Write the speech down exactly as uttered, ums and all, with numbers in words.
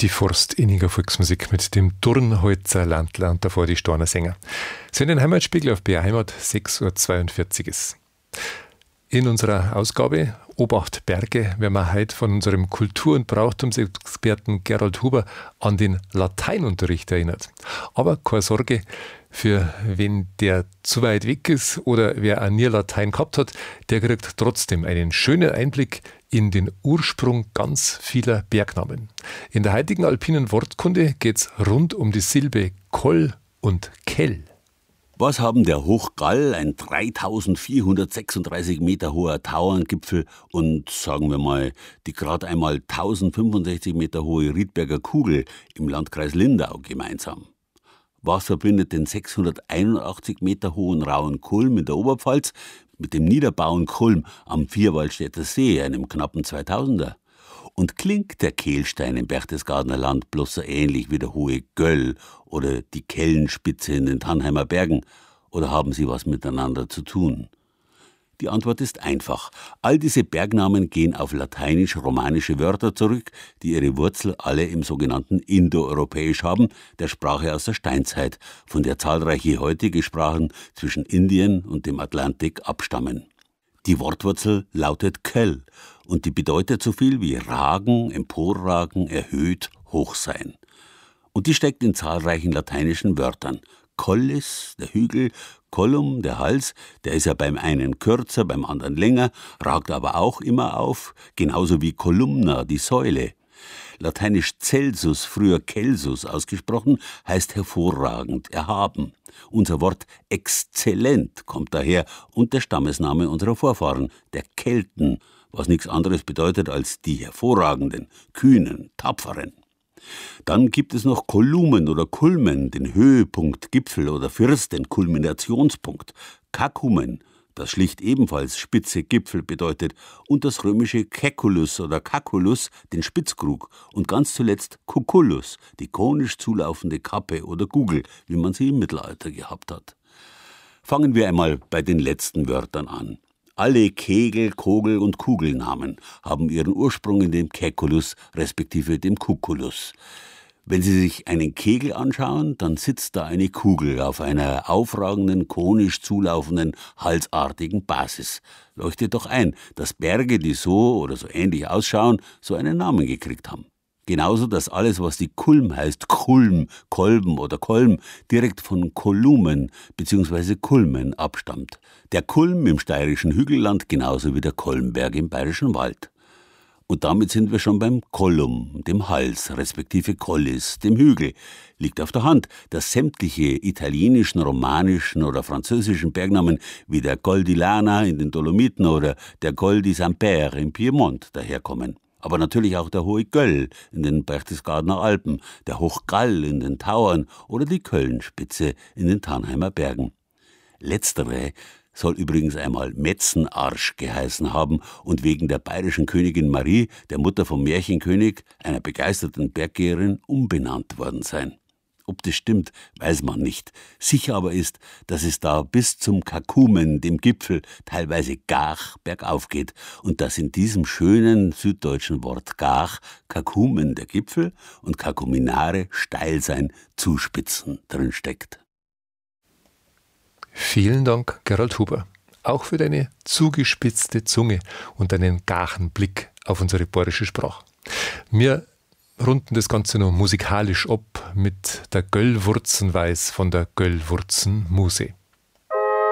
Die forstinniger Volksmusik mit dem Turnholzer Landler und davor die Storner Sänger. So in den Heimatspiegel auf B R Heimat, sechs Uhr zweiundvierzig ist. In unserer Ausgabe Obacht Berge werden wir heute von unserem Kultur- und Brauchtumsexperten Gerald Huber an den Lateinunterricht erinnert. Aber keine Sorge, für wen der zu weit weg ist oder wer auch nie Latein gehabt hat, der kriegt trotzdem einen schönen Einblick in den Ursprung ganz vieler Bergnamen. In der heutigen alpinen Wortkunde geht es rund um die Silbe Koll und Kell. Was haben der Hochgall, ein dreitausendvierhundertsechsunddreißig Meter hoher Tauerngipfel, und sagen wir mal die gerade einmal tausendfünfundsechzig Meter hohe Riedberger Kugel im Landkreis Lindau gemeinsam? Was verbindet den sechshunderteinundachtzig Meter hohen rauen Kulm in der Oberpfalz mit dem Niederbauen Kulm am Vierwaldstätter See, einem knappen zweitausender? Und klingt der Kehlstein im Berchtesgadener Land bloß so ähnlich wie der hohe Göll oder die Kellenspitze in den Tannheimer Bergen? Oder haben sie was miteinander zu tun? Die Antwort ist einfach. All diese Bergnamen gehen auf lateinisch-romanische Wörter zurück, die ihre Wurzel alle im sogenannten Indoeuropäisch haben, der Sprache aus der Steinzeit, von der zahlreiche heutige Sprachen zwischen Indien und dem Atlantik abstammen. Die Wortwurzel lautet Kell und die bedeutet so viel wie ragen, emporragen, erhöht, hoch sein. Und die steckt in zahlreichen lateinischen Wörtern. Collis, der Hügel, Collum, der Hals, der ist ja beim einen kürzer, beim anderen länger, ragt aber auch immer auf, genauso wie Columna, die Säule. Lateinisch Celsus, früher Celsus ausgesprochen, heißt hervorragend, erhaben. Unser Wort exzellent kommt daher und der Stammesname unserer Vorfahren, der Kelten, was nichts anderes bedeutet als die hervorragenden, kühnen, tapferen. Dann gibt es noch Kolumen oder Kulmen, den Höhepunkt, Gipfel oder First, den Kulminationspunkt. Kakumen, das schlicht ebenfalls Spitze, Gipfel bedeutet, und das römische Kekulus oder Kakulus, den Spitzkrug, und ganz zuletzt Cucullus, die konisch zulaufende Kappe oder Gugel, wie man sie im Mittelalter gehabt hat. Fangen wir einmal bei den letzten Wörtern an. Alle Kegel-, Kogel- und Kugelnamen haben ihren Ursprung in dem Kekulus respektive dem Cucullus. Wenn Sie sich einen Kegel anschauen, dann sitzt da eine Kugel auf einer aufragenden, konisch zulaufenden, halsartigen Basis. Leuchtet doch ein, dass Berge, die so oder so ähnlich ausschauen, so einen Namen gekriegt haben. Genauso, dass alles, was die Kulm heißt, Kulm, Kolben oder Kolm, direkt von Kolumen bzw. Kulmen abstammt. Der Kulm im steirischen Hügelland genauso wie der Kolmberg im bayerischen Wald. Und damit sind wir schon beim Collum, dem Hals, respektive Collis, dem Hügel. Liegt auf der Hand, dass sämtliche italienischen, romanischen oder französischen Bergnamen wie der Col di Lana in den Dolomiten oder der Col di San Per im Piemont daherkommen. Aber natürlich auch der hohe Göll in den Berchtesgadener Alpen, der Hochgall in den Tauern oder die Kölnspitze in den Tannheimer Bergen. Letztere soll übrigens einmal Metzenarsch geheißen haben und wegen der bayerischen Königin Marie, der Mutter vom Märchenkönig, einer begeisterten Berggeherin, umbenannt worden sein. Ob das stimmt, weiß man nicht. Sicher aber ist, dass es da bis zum Kakumen, dem Gipfel, teilweise Gach bergauf geht und dass in diesem schönen süddeutschen Wort Gach Kakumen der Gipfel und Kakuminare steil sein, zuspitzen drin steckt. Vielen Dank, Gerald Huber, auch für deine zugespitzte Zunge und deinen gachen Blick auf unsere bayerische Sprache. Wir runden das Ganze noch musikalisch ab mit der Göllwurzenweis von der Göllwurzenmuse.